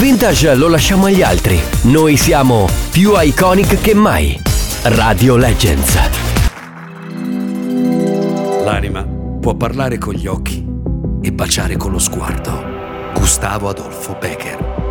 vintage lo lasciamo agli altri. Noi siamo più iconic che mai. Radio Legends. L'anima può parlare con gli occhi e baciare con lo sguardo. Gustavo Adolfo Becker.